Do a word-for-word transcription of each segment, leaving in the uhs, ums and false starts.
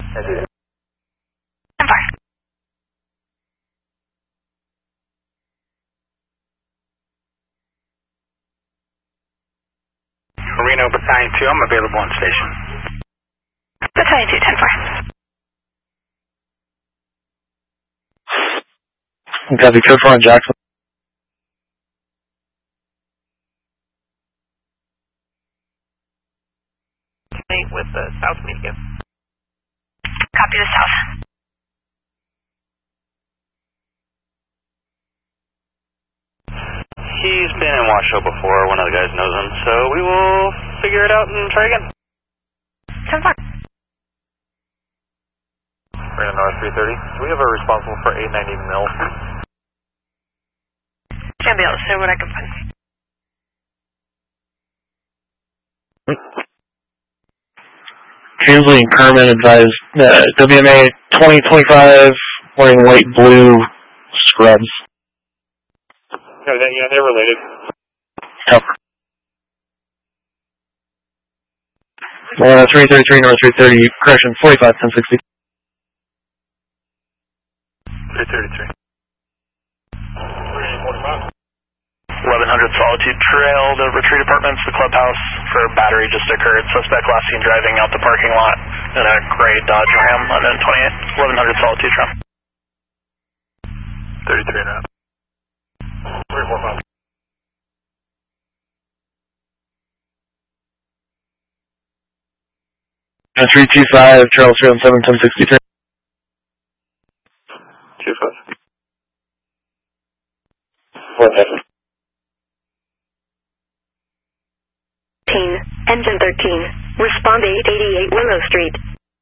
ten four. Reno Battalion two, I'm available on station. Battalion two, ten four. Copy, code four on Jackson. With the South Media. Copy the South. He's been in Washoe before, one of the guys knows him, so we will figure it out and try again. ten four. Reno North three thirty. Do we have a responsible for eight ninety Mill? Can't be able to say what I can find. Translate and Kerman advised uh, W M A twenty twenty-five wearing white blue scrubs. Yeah, they, yeah, they're related. Yep. Uh, three thirty-three North three thirty, correction, forty-five ten sixty. three thirty-three. eleven hundred Solitude Trail, the retreat apartments, the clubhouse for a battery just occurred. Suspect last seen driving out the parking lot in a gray Dodge Ram, London twenty-eight, eleven hundred Solitude Trail. thirty-three and a half. three four five. three two five, Charles Field, seven ten sixty-three. two five. One second. Engine thirteen. Respond eight eighty-eight Willow Street.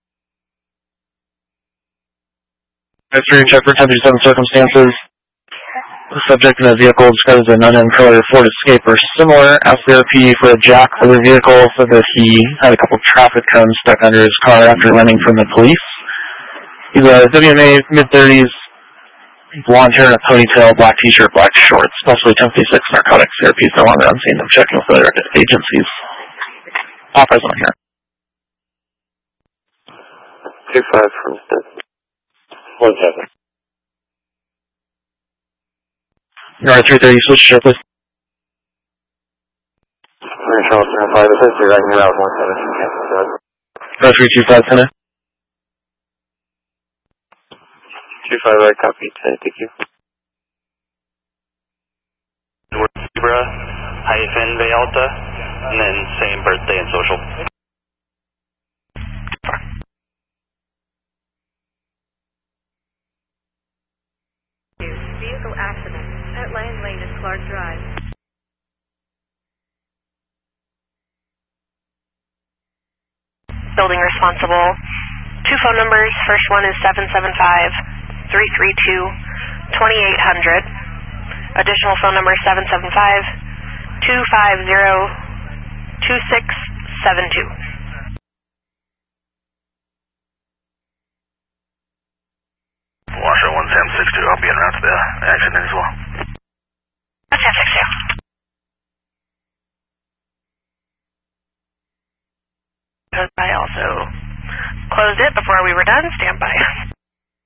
History check for ten thirty-seven circumstances. The subject in the vehicle described as an unknown color Ford Escape or similar. Asked the R P for a jack for the vehicle, said that he had a couple traffic cones stuck under his car after running from the police. He's a W M A, mid thirties, blonde hair and a ponytail, black t-shirt, black shorts, specially ten fifty-six narcotics. The R P is no longer on scene of checking with other agencies. All present here. two five from Stetson. One second. Alright, three thirty, switch shift, please. We're Charles Center five, this is right here out one seven. Go three two five, ten. two five, I copy, ten, thank you. Zebra, hyphen Valta, and then same birthday and social. Vehicle accident at Lion Lane and Clark Drive. Building responsible. Two phone numbers. First one is seven seven five, three three two, two eight zero zero. Additional phone number seven seven five, two five zero, two six seven two. Washoe one Sam six two, I'll be en route to the accident as well. Sam six two. I also closed it before we were done. Stand by.